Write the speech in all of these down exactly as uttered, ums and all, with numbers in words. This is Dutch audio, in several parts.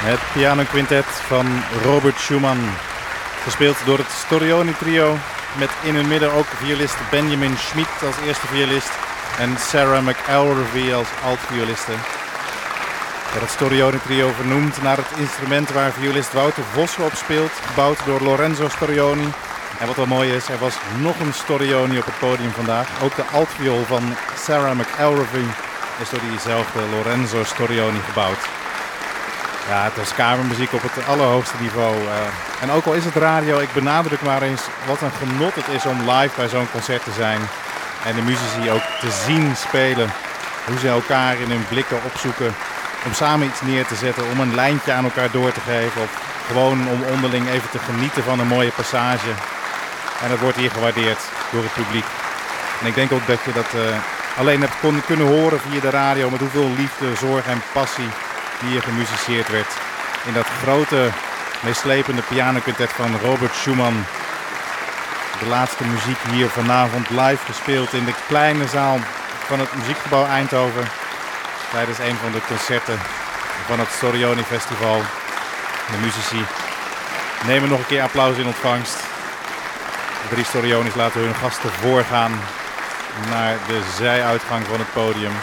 Het pianoquintet van Robert Schumann. Gespeeld door het Storioni trio. Met in hun midden ook violist Benjamin Schmidt als eerste violist. En Sarah McElravy als alt-violiste. Het Storioni trio vernoemd naar het instrument waar violist Wouter Vossen op speelt. Gebouwd door Lorenzo Storioni. En wat wel mooi is, er was nog een Storioni op het podium vandaag. Ook de altviool van Sarah McElravy is door diezelfde Lorenzo Storioni gebouwd. Ja, het is kamermuziek op het allerhoogste niveau. Uh, en ook al is het radio, ik benadruk maar eens wat een genot het is om live bij zo'n concert te zijn. En de muzici ook te zien spelen. Hoe ze elkaar in hun blikken opzoeken. Om samen iets neer te zetten, om een lijntje aan elkaar door te geven. Of gewoon om onderling even te genieten van een mooie passage. En dat wordt hier gewaardeerd door het publiek. En ik denk ook dat je dat uh, alleen hebt kon, kunnen horen via de radio. Met hoeveel liefde, zorg en passie hier gemusiceerd werd. In dat grote, meeslepende pianoquintet van Robert Schumann. De laatste muziek hier vanavond live gespeeld in de kleine zaal van het Muziekgebouw Eindhoven. Tijdens een van de concerten van het Storioni Festival. De muzici nemen nog een keer applaus in ontvangst. De drie Storionis laten hun gasten voorgaan naar de zijuitgang van het podium.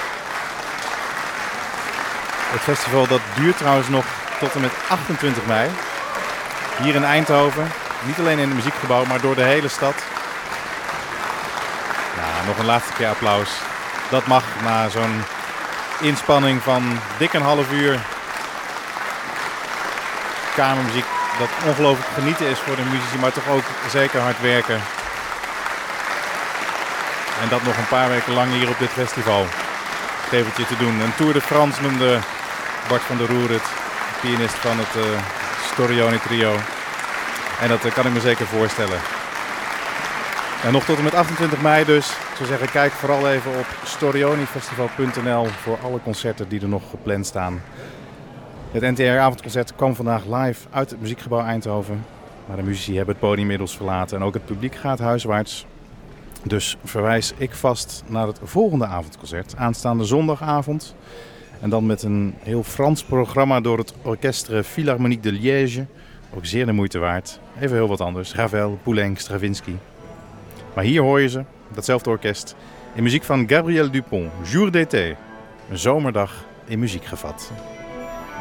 Het festival dat duurt trouwens nog tot en met achtentwintig mei. Hier in Eindhoven. Niet alleen in het muziekgebouw, maar door de hele stad. Ja, nog een laatste keer applaus. Dat mag na zo'n inspanning van dik een half uur. Kamermuziek dat ongelooflijk genieten is voor de muzici, maar toch ook zeker hard werken. En dat nog een paar weken lang hier op dit festival. Geef het je te doen. Een Tour de France noemde Bart van der Roer het, pianist van het uh, Storioni trio. En dat uh, kan ik me zeker voorstellen. En nog tot en met achtentwintig mei dus. Ik zou zeggen, kijk vooral even op storionifestival punt n l voor alle concerten die er nog gepland staan. Het N T R-avondconcert kwam vandaag live uit het Muziekgebouw Eindhoven. Maar de muzici hebben het podium inmiddels verlaten en ook het publiek gaat huiswaarts. Dus verwijs ik vast naar het volgende avondconcert, aanstaande zondagavond. En dan met een heel Frans programma door het Orchestre Philharmonique de Liège. Ook zeer de moeite waard. Even heel wat anders. Ravel, Poulenc, Stravinsky. Maar hier hoor je ze, datzelfde orkest, in muziek van Gabriel Dupont. Jour d'été. Een zomerdag in muziek gevat.